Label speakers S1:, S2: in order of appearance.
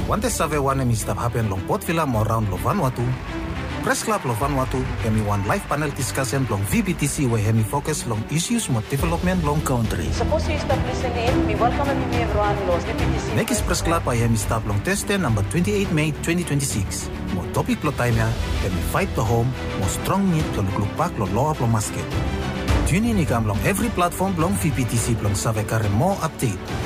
S1: Want save one mi stap happen long Port Vila mo round lo Vanuatu. Press Club lo Vanuatu hemi one live panel discussion long VBTC we hemi focus long issues mo development long country.
S2: Suppose you stop listening, we welcome everyone los VBTC.
S1: Next Press Club ay hemi stap long teste number 28 May 2026. Mo topic lo time ya hemi fight to home mo strong need to luklupak lo loa lo masket. Tune in ikam long every platform long VBTC long save kare mo update.